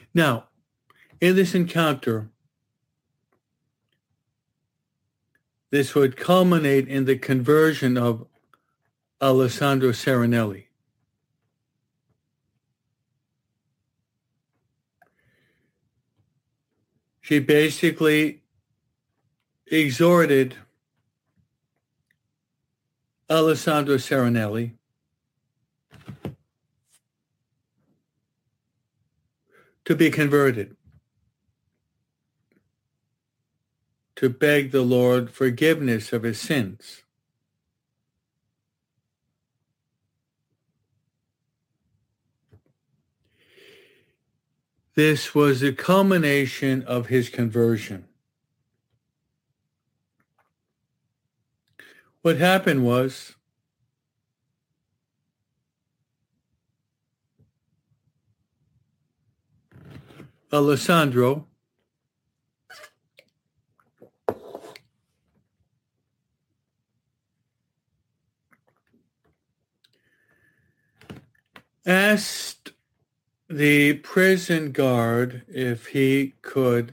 Now, in this encounter, this would culminate in the conversion of Alessandro Serenelli. She basically exhorted Alessandro Serenelli to be converted, to beg the Lord forgiveness of his sins. This was the culmination of his conversion. What happened was Alessandro asked the prison guard if he could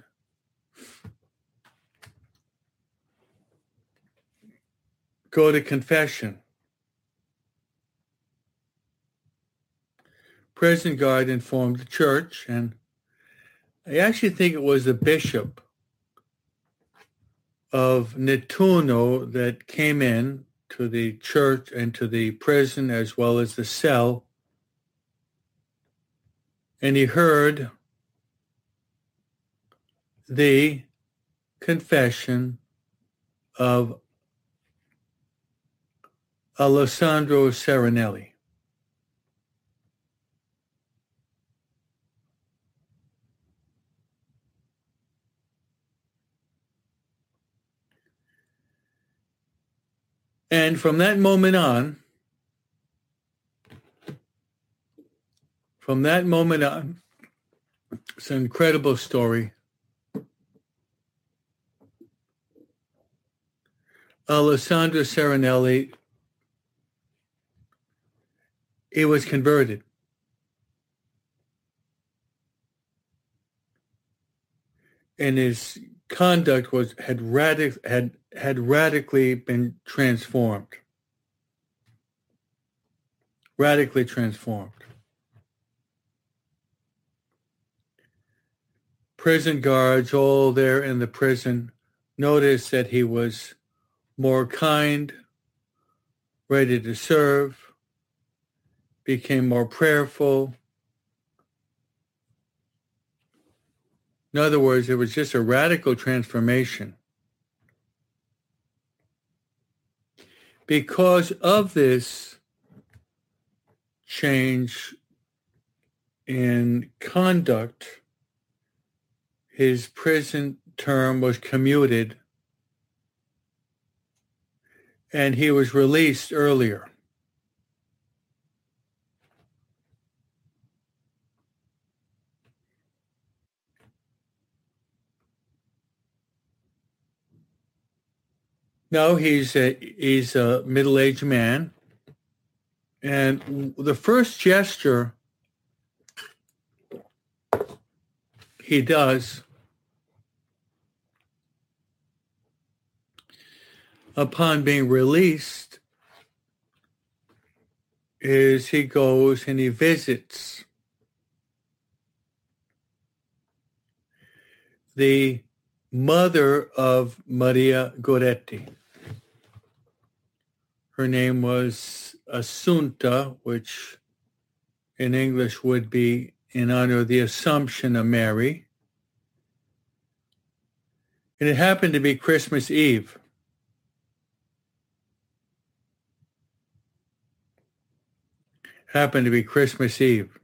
go to confession. Prison guard informed the church, and I actually think it was the bishop of Nettuno that came in to the church and to the prison as well as the cell, and he heard the confession of Alessandro Serenelli. And from that moment on, it's an incredible story. Alessandro Serenelli, he was converted. And his conduct had radically been transformed. Radically transformed. Prison guards, all there in the prison, noticed that he was more kind, ready to serve, became more prayerful. In other words, it was just a radical transformation. Because of this change in conduct, his prison term was commuted and he was released earlier. No, he's a middle-aged man. And the first gesture he does upon being released is he goes and he visits the mother of Maria Goretti. Her name was Assunta, which in English would be in honor of the Assumption of Mary. And it happened to be Christmas Eve. Happened to be Christmas Eve.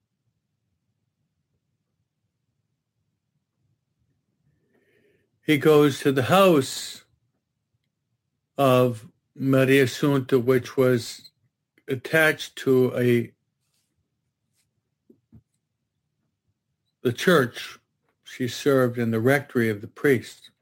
He goes to the house of Maria Assunta, which was attached to the church. She served in the rectory of the priest.